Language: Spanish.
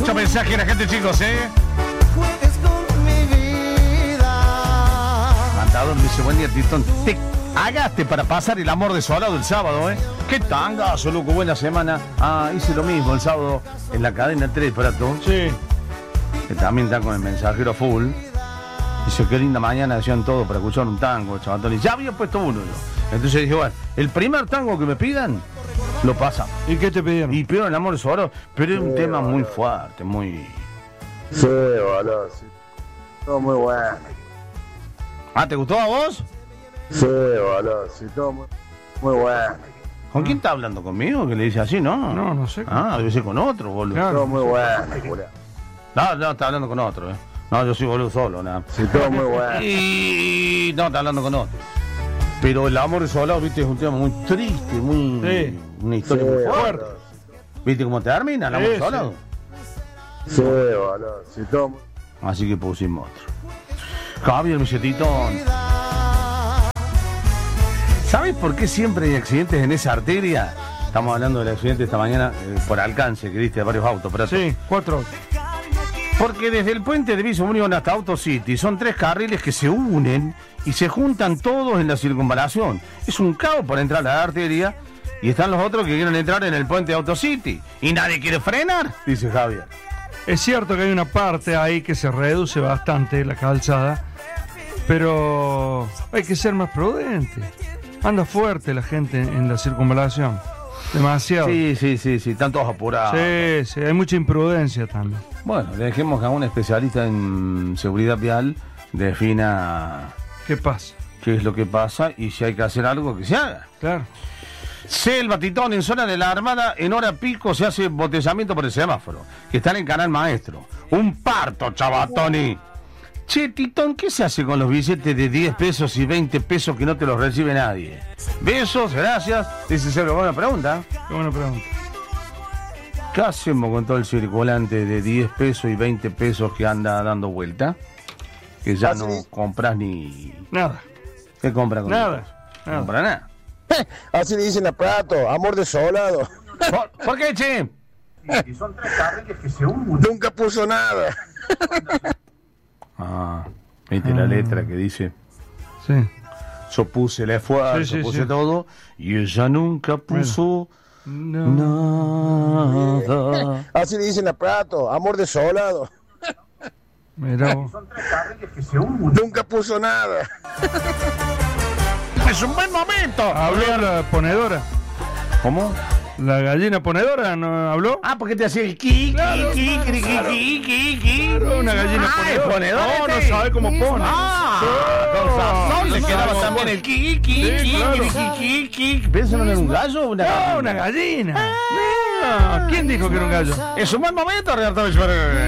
Mucho mensaje a la gente, chicos, Juegues con mi vida. Matador me dice, buen día, Titón. Te hagaste para pasar el amor desolado el sábado, Qué tangazo, loco, buena semana. Ah, hice lo mismo el sábado en la cadena 3, Prato. Sí. Que también está con el mensajero full. Dice, qué linda mañana, decían todo para escuchar un tango, chavatón. Y ya había puesto uno yo. Entonces dije, bueno, el primer tango que me pidan, lo pasamos. ¿Y qué te pidieron? Y pido el amor desolado, pero es un tema muy fuerte, muy... Sí, boludo, sí. Todo muy bueno. Ah, ¿te gustó a vos? Sí, boludo, sí, todo muy bueno. ¿Con quién está hablando? ¿Conmigo? Que le dice así, ¿no? No, no sé. Ah, debe ser con otro, boludo. Claro. Todo muy bueno, boludo. No, está hablando con otro, No, yo soy boludo solo, nada. Sí, todo muy bueno. Y no, está hablando con otro. Pero el amor desolado, viste, es un tema muy triste, muy... Sí. Una historia muy fuerte. fuerte. ¿Viste cómo termina el amor Sí, desolado? Sí, boludo, sí, todo muy... Así que pusimos otro. Javier, mi chetitón. ¿Sabes por qué siempre hay accidentes en esa arteria? Estamos hablando del accidente esta mañana por alcance, que diste a varios autos. Pero Sí, 4. porque desde el puente de Villa Unión hasta Auto City son 3 carriles que se unen y se juntan todos en la circunvalación. Es un caos para entrar a la arteria y están los otros que quieren entrar en el puente de Auto City. Y nadie quiere frenar, dice Javier. Es cierto que hay una parte ahí que se reduce bastante la calzada, pero hay que ser más prudente. Anda fuerte la gente en la circunvalación. Demasiado. Sí, están todos apurados. Sí, hay mucha imprudencia también. Bueno, dejemos que a un especialista en seguridad vial defina ¿Qué pasa? qué es lo que pasa y si hay que hacer algo, que se haga. Claro. Selva, Titón, en zona de la Armada, en hora pico se hace botellamiento por el semáforo, que están en Canal Maestro. Un parto, chavatoni. Che, Titón, ¿qué se hace con los billetes de 10 pesos y 20 pesos que no te los recibe nadie? Besos, gracias. Dice Selva, buena pregunta. Qué buena pregunta. ¿Qué hacemos con todo el circulante de 10 pesos y 20 pesos que anda dando vuelta? Que ya no compras ni... Nada. ¿Qué compras con Nada. eso? No compras nada. Así le dicen a Prato, amor desolado. ¿Por qué, che? Y son 3 carriles que se unen. Nunca puso nada. Ah, viste la letra que dice... Sí. Yo puse el esfuerzo, Sí, puse sí. todo, y ella nunca puso nada. Así le dicen a Prato, amor desolado. Mirá vos. Son 3 carriles que se unen. Nunca puso nada. ¡Es un buen momento! ¿Habló la ponedora? ¿Cómo? ¿La gallina ponedora no habló? Ah, porque te hacía el ki, Claro, ki, ki, claro. ki, ki, ki. Una gallina Ah, ¿es ponedora. ponedor No, no este? sabe cómo pone. Ah, Sí. con razón le No, quedaba no, también no. el ki, ki, Sí, ki, claro. ki, ki, ki. ¿Piensan en un gallo o una No, gallina? una gallina. No. ¿Quién dijo que era un gallo? Es un buen momento, Roberto Bisberg.